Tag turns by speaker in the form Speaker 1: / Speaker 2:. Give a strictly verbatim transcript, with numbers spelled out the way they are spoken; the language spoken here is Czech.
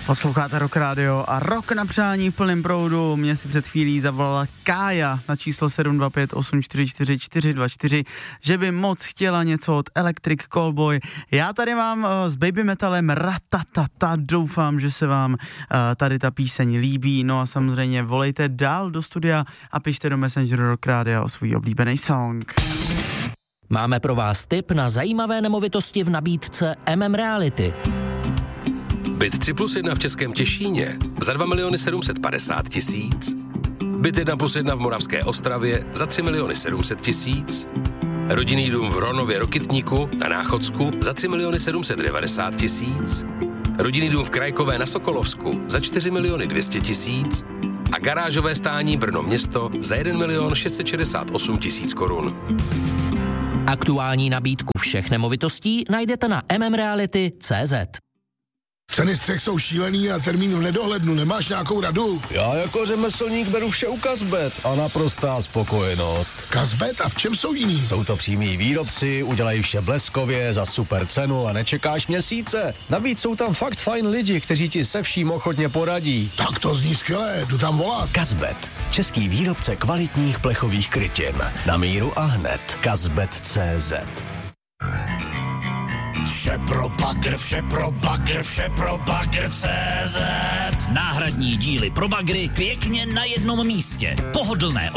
Speaker 1: Posloucháte Rock Radio a Rock na přání v plném proudu. Mě si před chvílí zavolala Kája na číslo sedm dva pět osm čtyři čtyři čtyři dva čtyři, že by moc chtěla něco od Electric Callboy. Já tady mám uh, s baby metalem Ratatata, doufám, že se vám uh, tady ta píseň líbí. No a samozřejmě volejte dál do studia a pište do Messengeru Rock Radio o svůj oblíbený song.
Speaker 2: Máme pro vás tip na zajímavé nemovitosti v nabídce M M Reality.
Speaker 3: Byt tři plus jedna v Českém Těšíně za dva miliony sedm set padesát tisíc. Byt jedna plus jedna v Moravské Ostravě za tři miliony sedm set tisíc. Rodinný dům v Hronově Rokytníku na Náchodsku za tři miliony sedm set devadesát tisíc. Rodinný dům v Krajkové na Sokolovsku za čtyři miliony dvě stě tisíc. A garážové stání Brno město za jeden milion šest set šedesát osm tisíc korun.
Speaker 2: Aktuální nabídku všech nemovitostí najdete na m m reality tečka cé zet.
Speaker 4: Ceny střech jsou šílený a termín v nedohlednu. Nemáš nějakou radu?
Speaker 5: Já jako řemeslník beru vše u Kazbet a naprostá spokojenost.
Speaker 4: Kazbet? A v čem jsou jiný?
Speaker 5: Jsou to přímí výrobci, udělají vše bleskově, za super cenu a nečekáš měsíce. Navíc jsou tam fakt fajn lidi, kteří ti se vším ochotně poradí.
Speaker 4: Tak to zní skvěle, jdu tam volat.
Speaker 5: Kazbet, český výrobce kvalitních plechových krytin. Na míru a hned. Kazbet tečka cé zet.
Speaker 6: Vše pro bagr, vše pro bagr, vše pro bagr tečka cé zet. Náhradní díly pro bagry pěkně na jednom místě. Pohodlné